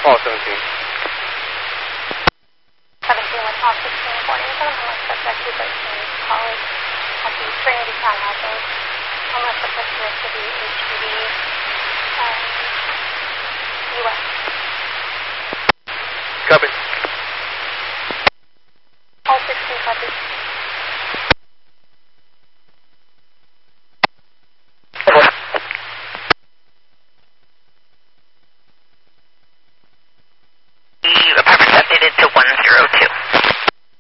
Apollo 17. 17 with Apollo 16, boarding with homeless suspect 213, college at the Trinity Townhouses. Homeless suspect appears to be HPD, US. Copy.